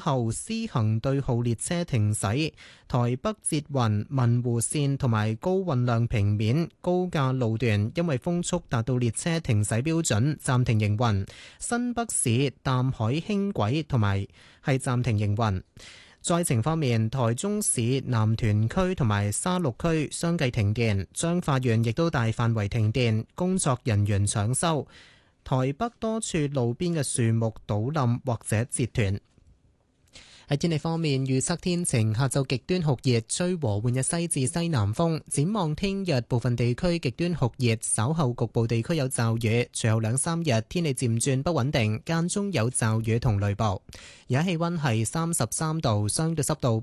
後施行對號列車停駛。台北捷運文湖線同埋高運量平面高架路段因為風速達到列車停駛標準，暫停營運。新北市淡海輕軌同埋係暫停營運。災情方面，台中市南屯區同埋沙鹿區相繼停電，彰化縣亦都大範圍停電，工作人員搶修。台北多處路邊嘅樹木倒冧或者折斷。喺天氣方面，預測天晴，下晝極端酷熱，吹和緩嘅西至西南風。展望聽日部分地區極端酷熱，稍後局部地區有驟雨，隨後2-3日天氣漸轉不穩定，間中有驟雨同雷暴。而家氣溫係33度，相對濕度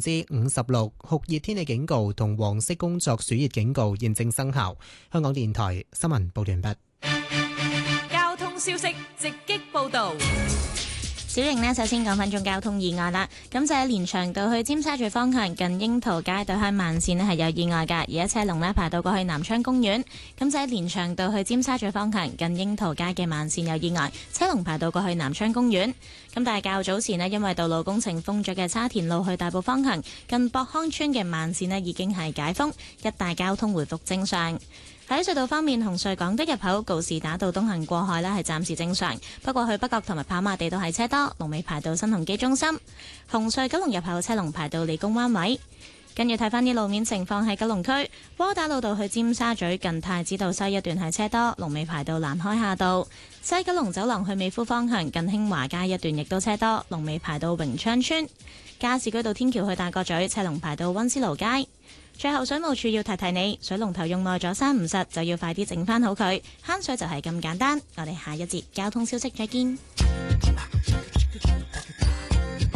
56%，酷熱天氣警告同黃色工作暑熱警告現正生效。香港電台新聞報完畢。 交通消息直擊報道。 小瑩呢，首先講返宗交通意外啦。咁就喺連翔道去尖沙咀方向近櫻桃街對開慢線呢係有意外㗎，而家車龍呢排到過去南昌公園。咁就喺連翔道去尖沙咀方向近櫻桃街嘅慢線有意外，車龍排到過去南昌公園。咁但係較早前呢，因為道路工程封咗嘅沙田路去大埔方向近博康村嘅慢線呢已經係解封，一帶交通回復正常。喺隧道方面，紅隧港島入口告士打道東行過海呢係暫時正常，不過去北角同埋跑馬地都係車多，龍尾排到新鴻基中心。紅隧九龍入口車龍排到理工灣位。跟住睇翻啲路面情況，喺九龍區窩打老道去尖沙咀近太子道西一段係車多，龍尾排到南開下道。西九龍走廊去美孚方向近興華街一段亦都車多，龍尾排到榮昌村。加士居道天橋去大角咀車龍排到溫思勞街。最後水務署要提提你，水龍頭用耐咗閂唔實，就要快啲整翻好佢。慳水就係咁簡單。我哋下一節交通消息再見。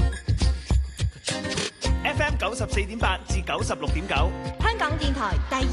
FM 94.8至96.9， 香港電台第